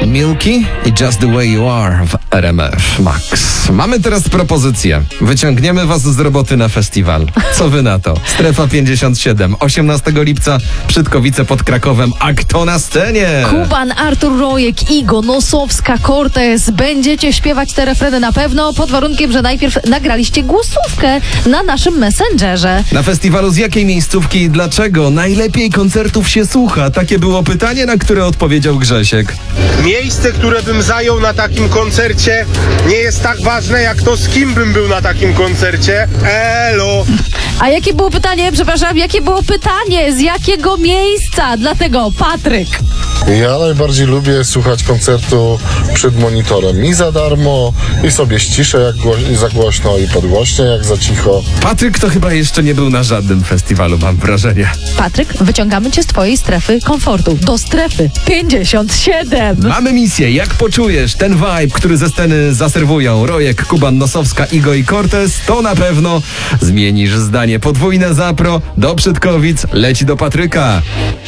Milky i Just the Way You Are w RMF Max. Mamy teraz propozycję. Wyciągniemy was z roboty na festiwal. Co wy na to? Strefa 57, 18 lipca, Przydkowice pod Krakowem. A kto na scenie? Kuban, Artur Rojek, Igo, Nosowska, Cortez. Będziecie śpiewać te refreny na pewno, pod warunkiem, że najpierw nagraliście głosówkę na naszym Messengerze. Na festiwalu z jakiej miejscówki i dlaczego najlepiej koncertów się słucha? Takie było pytanie, na które odpowiedział Grzesiek. Miejsce, które bym zajął na takim koncercie, nie jest tak ważne jak to, z kim bym był na takim koncercie. Elo! A jakie było pytanie? Przepraszam, jakie było pytanie? Z jakiego miejsca? Dlatego Patryk. Ja najbardziej lubię słuchać koncertu przed monitorem. I za darmo, i sobie ściszę jak za głośno, i podgłośnie jak za cicho. Patryk to chyba jeszcze nie był na żadnym festiwalu, mam wrażenie. Patryk, wyciągamy cię z twojej strefy komfortu. Do strefy 57. Mamy misję. Jak poczujesz ten vibe, który ze sceny zaserwują Rojek, Kuban, Nosowska, Igo i Cortez, to na pewno zmienisz zdanie. Podwójne zapro do Przydkowic leci do Patryka.